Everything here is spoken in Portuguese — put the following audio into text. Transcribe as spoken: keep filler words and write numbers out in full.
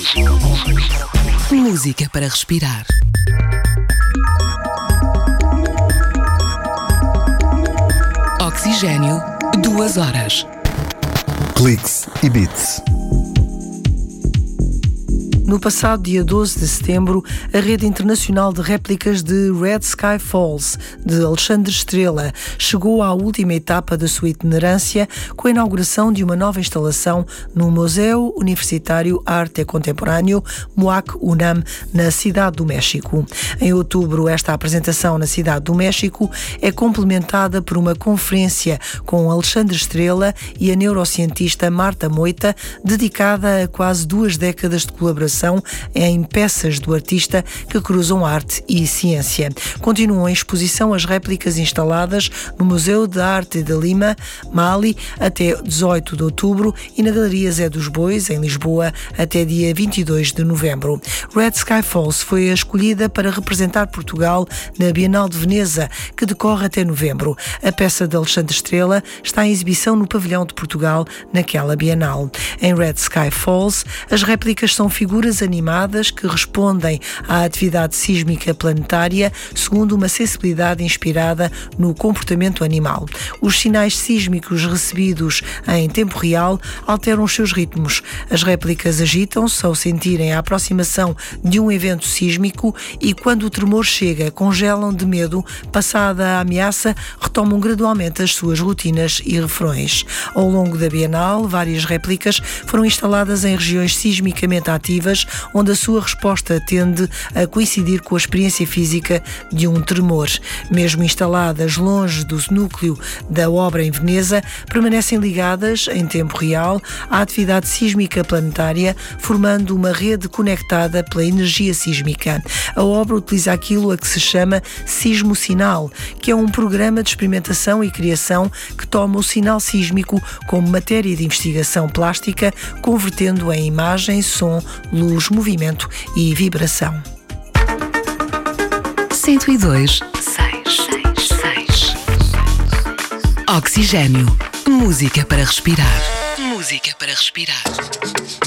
Música para respirar. Oxigênio, duas horas. Cliques e Beats. No passado dia doze de setembro, a rede internacional de réplicas de Red Sky Falls, de Alexandre Estrela, chegou à última etapa da sua itinerância com a inauguração de uma nova instalação no Museu Universitário Arte Contemporâneo MUAC UNAM, na Cidade do México. Em outubro, esta apresentação na Cidade do México é complementada por uma conferência com Alexandre Estrela e a neurocientista Marta Moita, dedicada a quase duas décadas de colaboração em peças do artista que cruzam arte e ciência. Continuam em exposição as réplicas instaladas no Museu de Arte de Lima, Mali, até dezoito de outubro e na Galeria Zé dos Bois, em Lisboa, até dia vinte e dois de novembro. Red Sky Falls foi a escolhida para representar Portugal na Bienal de Veneza, que decorre até novembro. A peça de Alexandre Estrela está em exibição no Pavilhão de Portugal naquela Bienal. Em Red Sky Falls, as réplicas são figuras animadas que respondem à atividade sísmica planetária segundo uma sensibilidade inspirada no comportamento animal. Os sinais sísmicos recebidos em tempo real alteram os seus ritmos. As réplicas agitam-se ao sentirem a aproximação de um evento sísmico e, quando o tremor chega, congelam de medo. Passada a ameaça, retomam gradualmente as suas rotinas e refrões. Ao longo da Bienal, várias réplicas foram instaladas em regiões sismicamente ativas, onde a sua resposta tende a coincidir com a experiência física de um tremor. Mesmo instaladas longe do núcleo da obra em Veneza, permanecem ligadas, em tempo real, à atividade sísmica planetária, formando uma rede conectada pela energia sísmica. A obra utiliza aquilo a que se chama Sismo Sinal, que é um programa de experimentação e criação que toma o sinal sísmico como matéria de investigação plástica, convertendo-a em imagem, som, luz, movimento e vibração. cento e dois, seis, seis. Oxigênio. Música para respirar. Música para respirar.